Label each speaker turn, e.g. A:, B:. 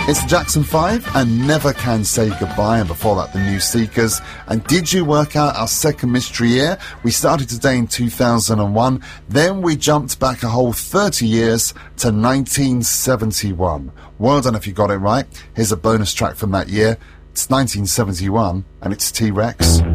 A: It's the Jackson 5 and Never Can Say Goodbye, and before that the New Seekers. And did you work out our second mystery year? We started today in 2001, then we jumped back a whole 30 years to 1971. Well done if you got it right. Here's a bonus track from that year. It's 1971 and it's T-Rex.